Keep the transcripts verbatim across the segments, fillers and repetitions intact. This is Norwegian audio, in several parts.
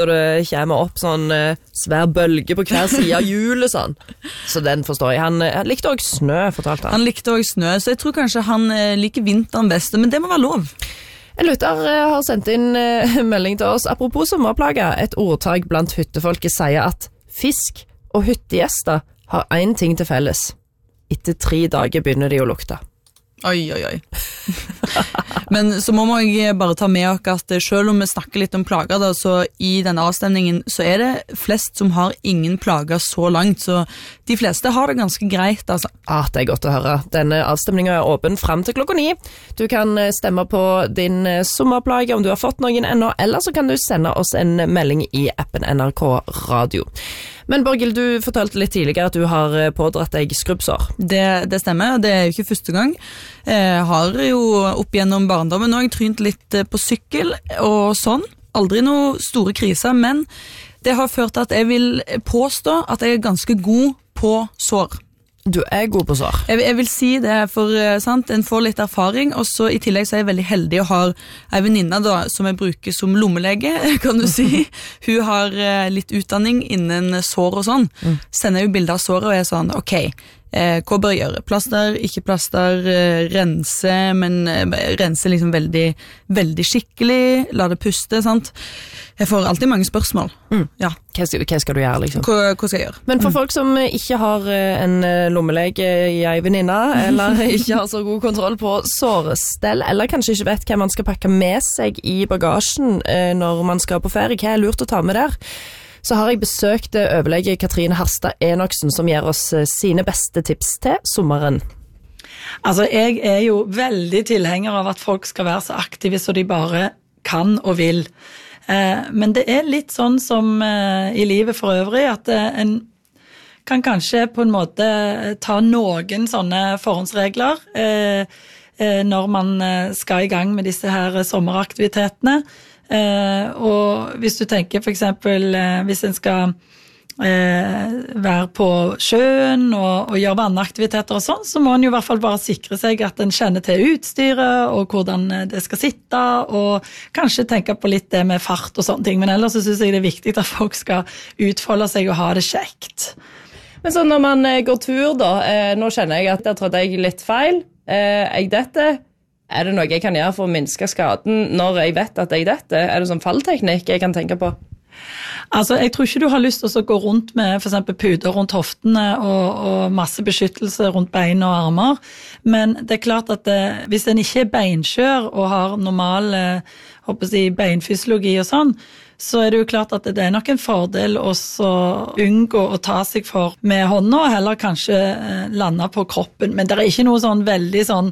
Og det kommer opp sånn eh, svær bølge på hver side av hjulet sånn. Så den forstår jeg. Han, han likte også snø, fortalte han. Han likte også snø, så jeg tror kanskje han eh, liker vinteren best, men det må være lov. En lytter eh, har sendt inn eh, melding til oss. Apropos sommerplager, et ordtak blant hyttefolket sier at fisk og hyttegjester har en ting til felles. Etter tre dager begynner de å lukte. Oi, oi, oi. Men så må jeg bare ta med oss at selv om vi snakker litt om plager, da, så i denne avstemningen så er det flest som har ingen plager så langt, så de fleste har det ganske greit, altså. Ah, det er godt å høre. Denne avstemningen er åpen frem til klokka ni. Du kan stemme på din sommerplage om du har fått noen ennå, eller så kan du sende oss en melding i appen N R K Radio. Men Borghild, du fortalte litt tidligere at du har pådratt deg skrubbsår. Det, det stemmer, det er jo ikke første gang. Jeg har jo opp gjennom barndommen og jeg trynt litt på sykkel og sånn. Aldri noe store kriser, men det har ført til at jeg vil påstå at jeg er ganske god på sår. Du er god på sår. Jeg, jeg vil si det, for sant, en får litt erfaring, og så i tillegg så er jeg veldig heldig å ha en venninne da, som jeg bruker som lommelege, kan du si. Hun har litt utdanning innen sår og sånn. Mm. Sender jo bilder av såret og er sånn, ok, eh, hva bør jeg gjøre? Plaster, ikke plaster, eh, rense, men eh, rense liksom veldig, veldig skikkelig, la det puste, sant? Jeg får alltid mange spørsmål. Mm. Ja. Hva skal, hva skal du gjøre, liksom? Hva, hva skal jeg gjøre? Men for mm. folk som ikke har en lommelege i ei venninne, eller ikke har så god kontroll på sårestell, eller kanskje ikke vet hva man skal pakke med seg i bagasjen når man skal på ferie, hva er lurt å ta med der? Så har jeg besøkt overlege Katrine Harstad Enoksen, som gir oss sine beste tips til sommeren. Altså, jeg er jo veldig tilhenger av at folk skal være så aktive så de bare kan og vil. Men det er litt sånn som i livet for øvrig, at en kan kanskje på en måte ta noen sånne forhåndsregler når man skal i gang med disse her sommeraktivitetene. Og hvis du tenker for eksempel, hvis en skal være på sjøen og, og gjøre vannaktiviteter og sånn, så må en jo i hvert fall bare sikre seg at en kjenner til utstyret og hvordan det skal sitte, og kanskje tenke på litt det med fart og sånne ting, men ellers så synes jeg det er viktig at folk skal utfolde seg og ha det kjekt. Men så når man går tur da, nå kjenner jeg at jeg trodde jeg litt feil, jeg dette, er det noe jeg kan gjøre for å minske skaden når jeg vet at jeg dette? Er det sånn fallteknikk jeg kan tenke på? Altså, jeg tror ikke du har lyst til å gå rundt med for eksempel puder rundt hoftene og, og masse beskyttelse rundt bein og armer, men det er klart at det, hvis en ikke er beinskjør og har normal håper jeg, beinfysiologi og sånn, så er det jo klart at det er nok en fordel også å unngå å ta seg for med hånda, og heller kanskje lande på kroppen. Men det er ikke noe sånn veldig sånn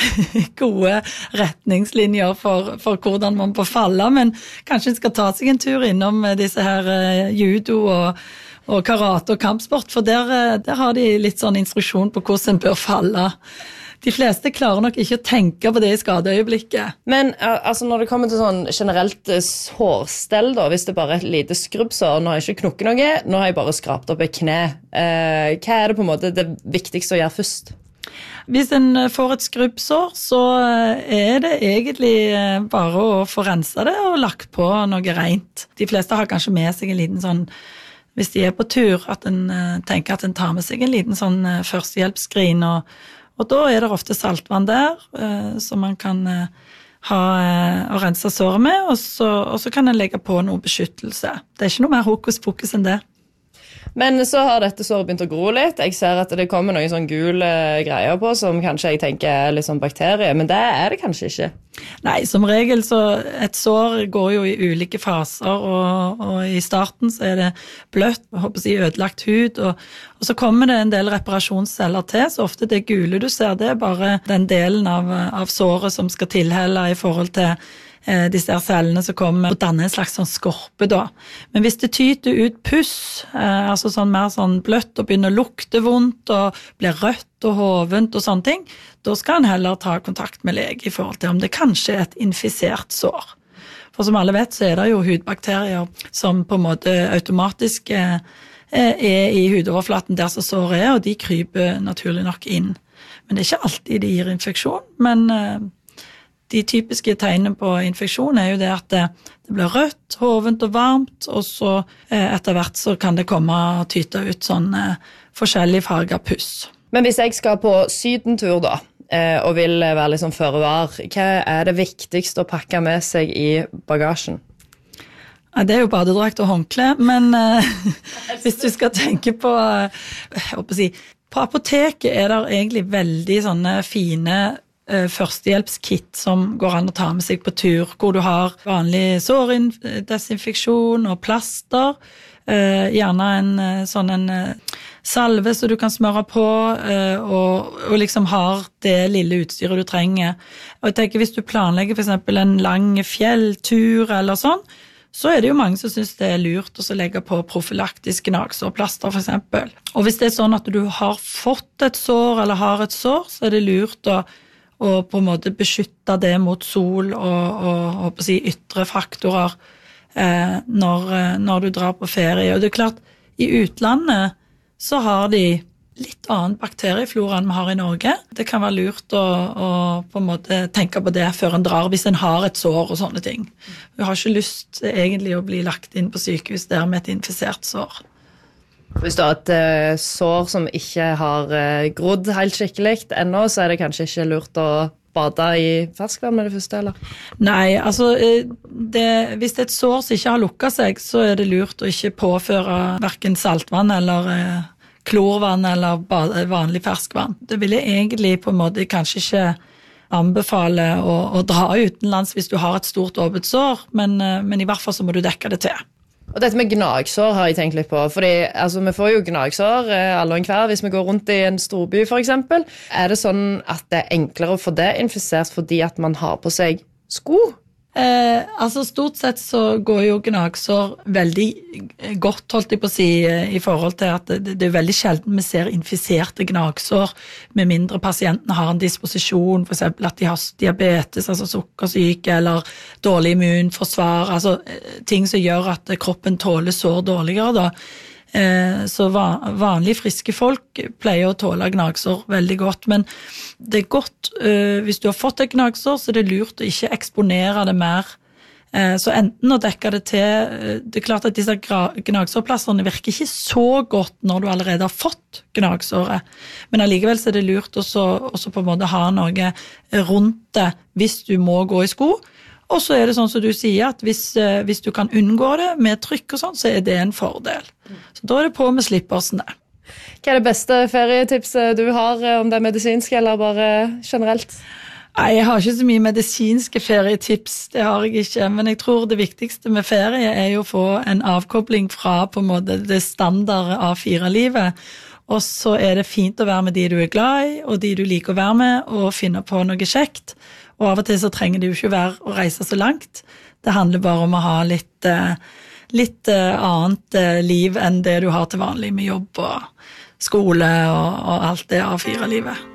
gode retningslinjer for, for hvordan man bør falle, men kanskje en skal ta seg en tur innom disse her judo og, og karate og kampsport, for der, der har de litt sånn instruksjon på hvordan en bør falle. De fleste klarer nok ikke å tenke på det i skadeøyeblikket. Men altså, når det kommer til sånn generelt hårstell, da, hvis det bare er et lite skrubbsår, nå har jeg ikke knukket noe, nå har jeg bare skrapt opp et kne. Eh, hva er det på en måte det viktigste å gjøre først? Hvis en får et skrubbsår, så er det egentlig bare å få renset det og lagt på noe rent. De fleste har kanskje med seg en liten sånn, hvis de er på tur, at en tenker at en tar med seg en liten sånn førstehjelpsskrin, og Og da er det ofte saltvann der, eh, som man kan eh, ha eh, og rense såret med, og så, og så kan en legge på noe beskyttelse. Det er ikke noe mer hokus pokus enn det. Men så har dette såret begynt å gro litt. Jeg ser at det kommer noen sånn gule greier på, som kanskje jeg tenker er litt sånn bakterier, men det er det kanskje ikke. Nei, som regel så et sår går jo i ulike faser, og, og i starten så er det bløtt, jeg håper å si ødelagt hud, og, og så kommer det en del reparasjonsceller til, så ofte det gule du ser, det er bare den delen av, av såret som skal tilhelle i forhold til eh, disse her cellene som kommer og danner en slags sånn skorpe da. Men hvis det tyter ut puss, eh, altså sånn mer sånn bløtt og begynner å lukte vondt og blir rødt og hovent og sånne ting, da skal en heller ta kontakt med lege i forhold til om det kanskje er et infisert sår. For som alle vet så er det jo hudbakterier som på en måte automatisk eh, er i hudoverflaten der som såret er, og de kryper naturlig nok inn. Men det er ikke alltid de gir infeksjon, men eh, de typiske tegnene på infeksjon er jo det at det, det blir rødt, hovent og varmt, og så eh, etter hvert så kan det komme og tyte ut sånn eh, forskjellig farget puss. Men hvis jeg skal på sydentur da, eh, og vil være liksom føre var, hva er det viktigste å pakke med seg i bagasjen? Ja, det er jo badedrakt og håndkle, men eh, hvis du skal tenke på, jeg håper å si, på apoteket er det egentlig veldig sånne fine førstehjelpskit som går an å ta med seg på tur, hvor du har vanlig sårdesinfeksjon og plaster, eh, gjerne en sånn en salve så du kan smøre på, eh, og, og liksom har det lille utstyret du trenger. Og jeg tenker hvis du planlegger for eksempel en lang fjelltur eller sånn, så er det jo mange som synes det er lurt å legge på profylaktiske gnagsårplaster for eksempel. Og hvis det er sånn at du har fått et sår eller har et sår, så er det lurt å og på en måte beskytte det mot sol og, og, og på å si, ytre faktorer eh, når, når du drar på ferie. Og det er klart, i utlandet så har de litt annen bakterieflora enn vi har i Norge. Det kan være lurt å, å på en måte tenke på det før en drar, hvis en har et sår og sånne ting. Vi har ikke lyst egentlig å bli lagt inn på sykehus der med et infisert sår. Hvis du har et uh, sår som ikke har uh, grodd helt skikkelig ennå, så er det kanskje ikke lurt å bade i ferskvann med det første, eller? Nei, altså, det, hvis det er et sår som ikke har lukket seg, så er det lurt å ikke påføre hverken saltvann eller uh, klorvann eller bade, vanlig ferskvann. Det vil jeg egentlig på en måte kanskje ikke anbefale å, å dra utenlands hvis du har et stort åpent sår, men, uh, men i hvert fall så må du dekke det til. Og dette med gnagsår har jeg tenkt litt på, fordi altså, vi får jo gnagsår alle og enhver hvis vi går rundt i en storby for eksempel. Er det sånn at det er enklere å få det infisert fordi at man har på seg sko? Eh, altså stort sett så går jo gnagsår veldig godt, holdt jeg på å si, i forhold til at det, det er veldig sjelden vi ser infiserte gnagsår, med mindre pasientene har en disposisjon, for eksempel at de har diabetes, altså sukkersyke, eller dårlig immunforsvar, altså ting som gjør at kroppen tåler sår dårligere da. Så vanlige friske folk pleier å tåle gnagsår veldig godt, men det er godt, hvis du har fått et gnagsår, så er det lurt å ikke eksponere det mer. Så enten å dekke det til, det er klart at disse gnagsårplasserne virker ikke så godt når du allerede har fått gnagsåret, men allikevel så er det lurt også, også på en måte ha noe rundt det hvis du må gå i sko. Og så er det sånn som du sier, at hvis, hvis du kan unngå det med trykk og sånn, så er det en fordel. Så da er det på med slippersene. Hva er det beste ferietipset du har, om det er medisinsk eller bare generelt? Nei, jeg har ikke så mye medisinske ferietips, det har jeg ikke, men jeg tror det viktigste med ferie er jo å få en avkobling fra på en måte det standard A fire-livet, og så er det fint å være med de du er glad i, og de du liker å være med, og finne på noe kjekt. Og av og til så trenger det jo ikke være å reise så langt. Det handler bare om å ha litt, litt annet liv enn det du har til vanlig med jobb og skole og, og alt det A fire-livet.